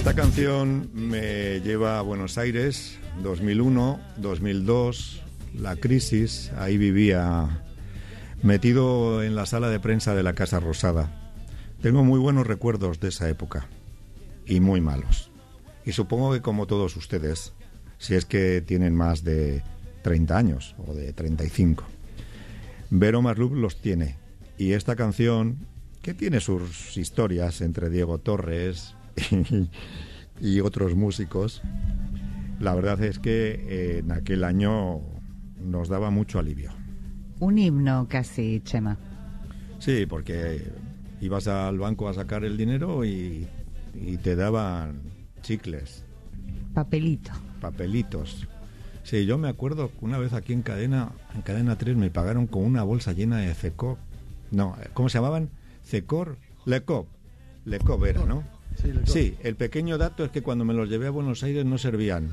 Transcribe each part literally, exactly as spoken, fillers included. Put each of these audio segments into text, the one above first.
Esta canción me lleva a Buenos Aires, dos mil uno, dos mil dos, la crisis. Ahí vivía metido en la sala de prensa de la Casa Rosada. Tengo muy buenos recuerdos de esa época y muy malos. Y supongo que como todos ustedes, si es que tienen más de treinta años o de treinta y cinco. Vero Maslub los tiene. Y esta canción, que tiene sus historias entre Diego Torres y, y otros músicos, la verdad es que eh, en aquel año nos daba mucho alivio. Un himno casi, Chema. Sí, porque ibas al banco a sacar el dinero y, y te daban chicles. Papelito. Papelitos. Sí, yo me acuerdo que una vez aquí en Cadena, en Cadena tres me pagaron con una bolsa llena de Cecop. No, ¿cómo se llamaban? Cecor, Lecop. Lecop era, ¿no? Sí, Lecop. Sí, el pequeño dato es que cuando me los llevé a Buenos Aires no servían.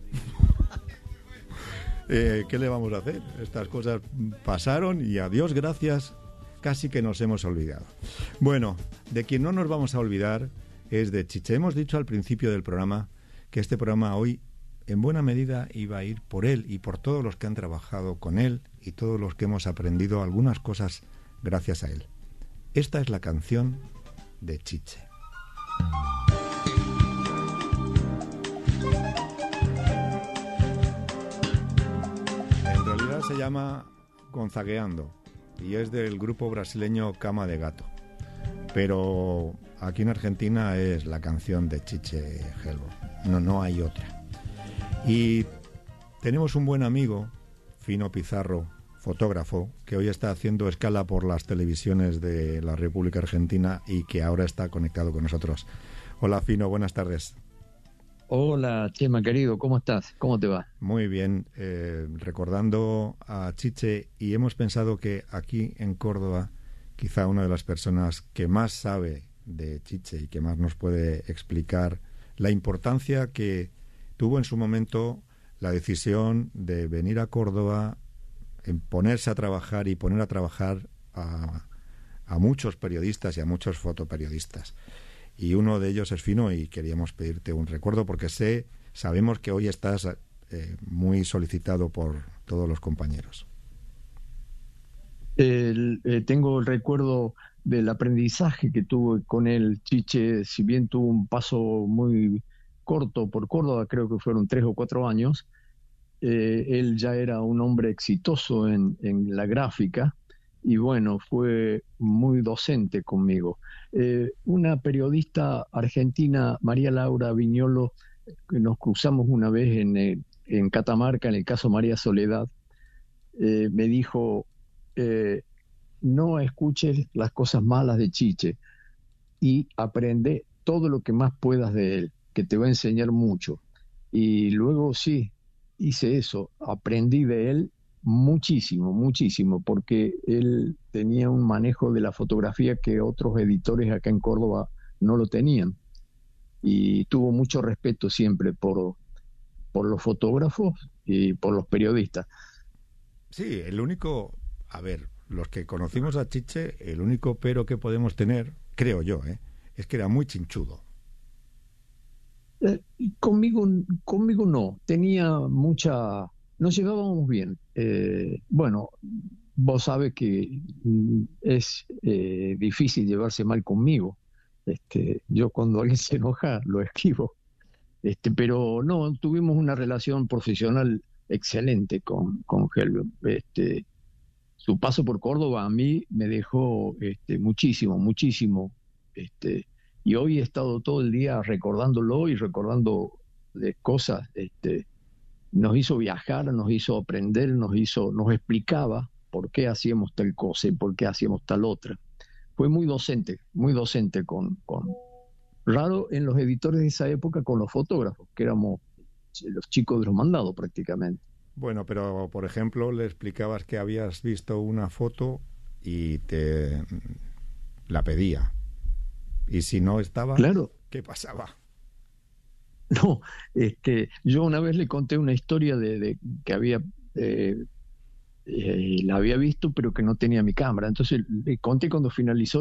eh, ¿Qué le vamos a hacer? Estas cosas pasaron y a Dios gracias casi que nos hemos olvidado. Bueno, de quien no nos vamos a olvidar es de Chiche. Hemos dicho al principio del programa que este programa hoy en buena medida iba a ir por él y por todos los que han trabajado con él y todos los que hemos aprendido algunas cosas gracias a él. Esta es la canción de Chiche. En realidad se llama Gonzagueando y es del grupo brasileño Cama de Gato. Pero aquí en Argentina es la canción de Chiche Helbo. No, no hay otra. Y tenemos un buen amigo, Fino Pizarro, fotógrafo, que hoy está haciendo escala por las televisiones de la República Argentina y que ahora está conectado con nosotros. Hola, Fino, buenas tardes. Hola, Chema, querido, ¿cómo estás? ¿Cómo te va? Muy bien, eh, recordando a Chiche, y hemos pensado que aquí en Córdoba, quizá una de las personas que más sabe de Chiche y que más nos puede explicar la importancia que tuvo en su momento la decisión de venir a Córdoba, en ponerse a trabajar y poner a trabajar a, a muchos periodistas y a muchos fotoperiodistas. Y uno de ellos es Fino y queríamos pedirte un recuerdo porque sé, sabemos que hoy estás eh, muy solicitado por todos los compañeros. El, eh, tengo el recuerdo del aprendizaje que tuve con él. Chiche, si bien tuvo un paso muy corto por Córdoba, creo que fueron tres o cuatro años, eh, él ya era un hombre exitoso en, en la gráfica y bueno, fue muy docente conmigo. Eh, una periodista argentina, María Laura Viñolo, que nos cruzamos una vez en, eh, en Catamarca, en el caso María Soledad, eh, me dijo, eh, no escuches las cosas malas de Chiche y aprende todo lo que más puedas de él, que te va a enseñar mucho. Y luego sí, hice eso, aprendí de él muchísimo, muchísimo, porque él tenía un manejo de la fotografía que otros editores acá en Córdoba no lo tenían. Y tuvo mucho respeto siempre por, por los fotógrafos y por los periodistas. Sí, el único, a ver, los que conocimos a Chiche, el único pero que podemos tener, creo yo, ¿eh? es que era muy chinchudo. Eh, conmigo, conmigo no, tenía mucha, nos llevábamos bien. Eh, bueno, vos sabes que mm, es eh, difícil llevarse mal conmigo. Este, yo cuando alguien se enoja lo esquivo. Este, pero no, tuvimos una relación profesional excelente con, con Helbo. Este, su paso por Córdoba a mí me dejó este, muchísimo, muchísimo. Este, y hoy he estado todo el día recordándolo y recordando de cosas. Este, nos hizo viajar, nos hizo aprender, nos hizo, nos explicaba por qué hacíamos tal cosa y por qué hacíamos tal otra. Fue muy docente, muy docente con, con raro en los editores de esa época con los fotógrafos, que éramos los chicos de los mandados prácticamente. Bueno, pero por ejemplo le explicabas que habías visto una foto y te la pedía. Y si no estaba, claro. ¿Qué pasaba? No, este, yo una vez le conté una historia de, de que había eh, eh, la había visto pero que no tenía mi cámara. Entonces le conté cuando finalizó